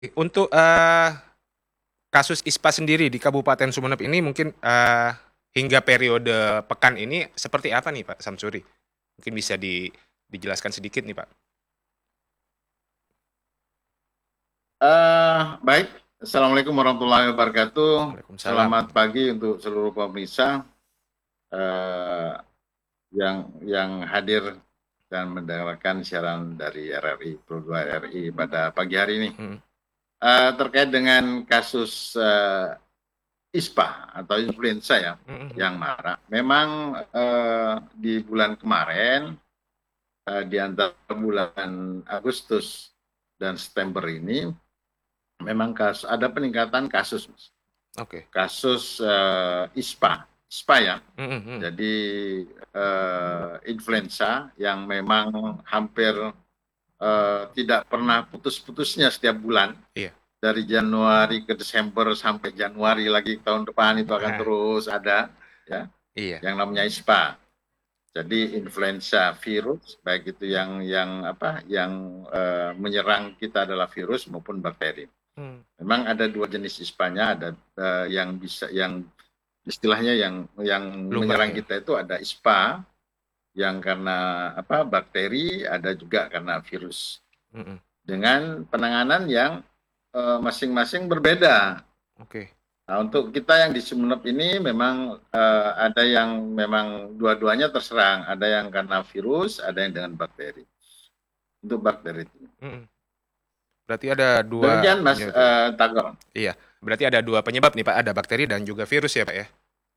Untuk kasus ISPA sendiri di Kabupaten Sumeneb ini mungkin hingga periode pekan ini seperti apa nih Pak Samsuri? Mungkin bisa dijelaskan sedikit nih Pak. Baik, Assalamualaikum warahmatullahi wabarakatuh. Waalaikumsalam. Selamat pagi untuk seluruh pemirsa eh, yang hadir dan mendengarkan siaran dari RRI Pro 2 RRI pada pagi hari ini. Hmm. Terkait dengan kasus ISPA atau influenza ya Hmm. yang marak, memang di bulan kemarin di antara bulan Agustus dan September ini memang ada peningkatan kasus, Mas. Oke. Kasus ISPA ya. Hmm. Hmm. Jadi influenza yang memang hampir tidak pernah putus-putusnya setiap bulan Iya. dari Januari ke Desember sampai Januari lagi tahun depan itu akan terus ada ya Iya. yang namanya ISPA. Jadi influenza virus baik itu yang menyerang kita adalah virus maupun bakteri. Hmm. Memang ada dua jenis ISPA-nya, ada yang istilahnya yang Lumrah menyerang ya. kita itu ada ISPA yang karena bakteri, ada juga karena virus. Hmm. Dengan penanganan yang masing-masing berbeda. Oke. Nah, untuk kita yang di Sumeneb ini memang ada yang memang dua-duanya terserang, ada yang karena virus, ada yang dengan bakteri. Untuk bakteri itu. Hmm. Berarti ada dua Demikian Mas penyebab ya. Tagor. Iya. Berarti ada dua penyebab nih Pak, ada bakteri dan juga virus ya Pak ya.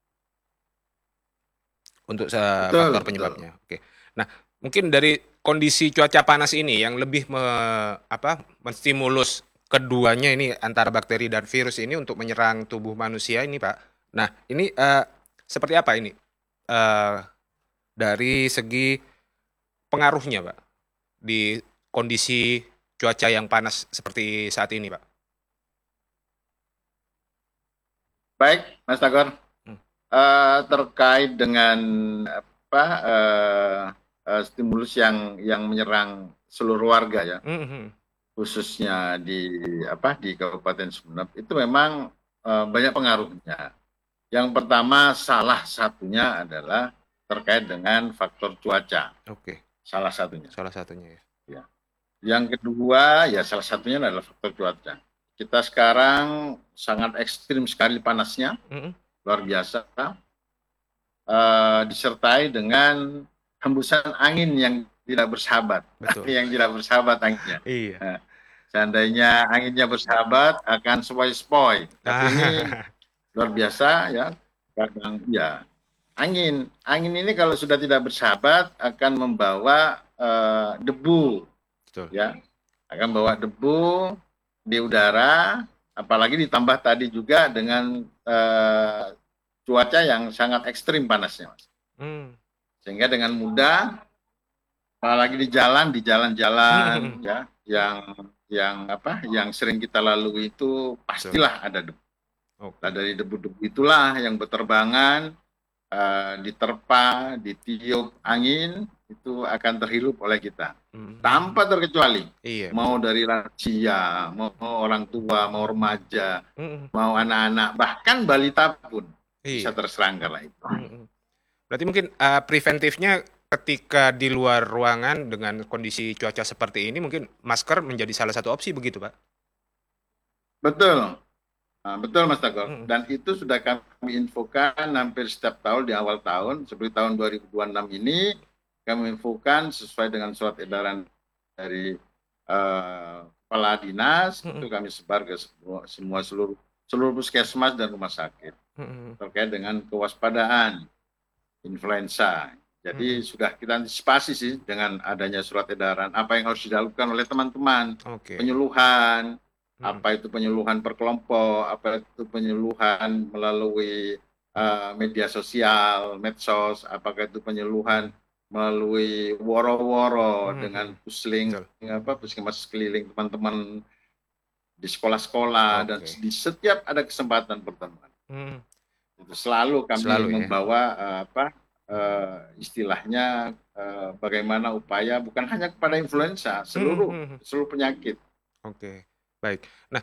Untuk Betul, faktor betul. penyebabnya. Oke. Nah, mungkin dari kondisi cuaca panas ini yang lebih menstimulus keduanya ini antara bakteri dan virus ini untuk menyerang tubuh manusia ini, Pak. Nah, ini seperti apa ini eh, dari segi pengaruhnya, Pak, di kondisi cuaca yang panas seperti saat ini, Pak? Baik, Mas Tagor. Hmm. Terkait dengan stimulus yang menyerang seluruh warga ya, Hmm. Hmm. khususnya di Kabupaten Sumeneb itu memang banyak pengaruhnya. Yang pertama salah satunya adalah terkait dengan faktor cuaca, Oke, salah satunya. salah satunya ya. Ya. Yang kedua ya salah satunya adalah faktor cuaca. Kita sekarang sangat ekstrim sekali panasnya, Hmm. luar biasa, disertai dengan hembusan angin yang tidak bersahabat, Betul. yang tidak bersahabat anginnya. Iya. Nah, seandainya anginnya bersahabat akan sepoi-sepoi, tapi ini Ah. luar biasa ya. Kadang ya angin ini kalau sudah tidak bersahabat akan membawa debu Betul. ya, akan bawa debu di udara, apalagi ditambah tadi juga dengan cuaca yang sangat ekstrim panasnya, Mas. Hmm. Sehingga dengan mudah, apalagi di jalan-jalan ya, yang sering kita lalui itu Betul. pastilah ada debu. Nah, Oke. dari debu-debu itulah yang berterbangan, diterpa, ditiup angin, itu akan terhirup oleh kita. Mhm. Tanpa terkecuali. Iya, Mau betul. dari lansia, mau orang tua, mau remaja, Mhm. mau anak-anak, bahkan balita pun bisa Iya. terserang karena itu. Mhm. Berarti mungkin, preventifnya ketika di luar ruangan dengan kondisi cuaca seperti ini mungkin masker menjadi salah satu opsi begitu, Pak? Betul. Nah, betul Mas Tagor. Mhm. Dan itu sudah kami infokan hampir setiap tahun di awal tahun, seperti tahun 2026 ini, kami infokan sesuai dengan surat edaran dari kepala dinas, itu Mhm. kami sebar ke semua seluruh puskesmas dan rumah sakit Mhm. terkait dengan kewaspadaan influenza. Jadi Mhm. sudah kita antisipasi sih dengan adanya surat edaran apa yang harus dilakukan oleh teman-teman, Oke. penyuluhan, Mhm. apa itu penyuluhan per kelompok, apa itu penyuluhan melalui media sosial, medsos, apakah itu penyuluhan melalui woro-woro dengan Mhm. pusling Betul. puskesmas keliling teman-teman di sekolah-sekolah dan Oke. di setiap ada kesempatan pertemuan. Mhm. Itu selalu kami Selalu ya? membawa istilahnya bagaimana upaya bukan hanya kepada influenza, Mhm. seluruh Mhm. seluruh penyakit. Oke. baik. Nah,